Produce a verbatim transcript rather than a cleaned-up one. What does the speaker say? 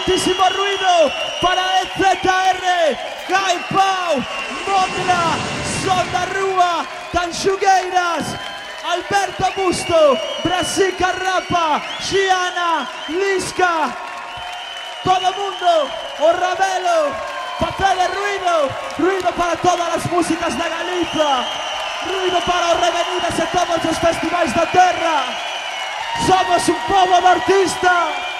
Moitísimo ruido para E Z R, Gai Pau, Mondra, Son da Rúa, Tanxugueiras, Alberto Busto, Brasil Carrapa, Xiana, Lisca, todo mundo, o Ravelo, facede ruido, ruido para todas as músicas da Galiza, ruido para os Revenidas e todos os festivais da terra. Somos un pobo de artista.